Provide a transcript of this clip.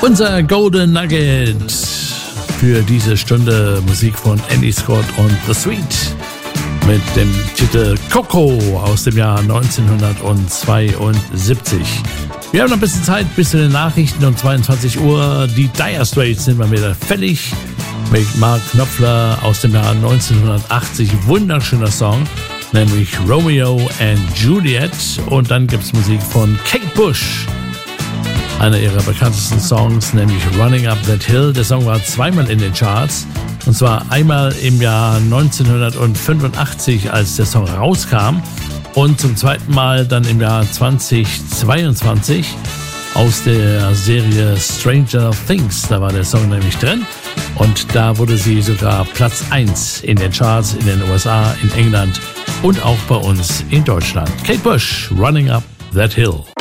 Unser Golden Nugget für diese Stunde Musik von Andy Scott und The Sweet mit dem Titel Coco aus dem Jahr 1972. Wir haben noch ein bisschen Zeit bis zu den Nachrichten um 22 Uhr. Die Dire Straits sind mal wieder fällig mit Mark Knopfler aus dem Jahr 1980. Wunderschöner Song, nämlich Romeo and Juliet. Und dann gibt es Musik von Kate Bush. Einer ihrer bekanntesten Songs, nämlich Running Up That Hill. Der Song war zweimal in den Charts. Und zwar einmal im Jahr 1985, als der Song rauskam. Und zum zweiten Mal dann im Jahr 2022 aus der Serie Stranger Things. Da war der Song nämlich drin. Und da wurde sie sogar Platz 1 in den Charts in den USA, in England und auch bei uns in Deutschland. Kate Bush, Running Up That Hill.